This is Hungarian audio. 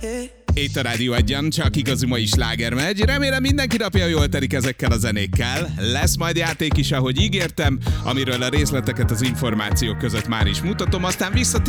Itt a Rádió Egyen csak igazi mai sláger megy. Remélem mindenki napja jól telik ezekkel a zenékkel. Lesz majd játék is, ahogy ígértem, amiről a részleteket az információk között már is mutatom, aztán visszatérünk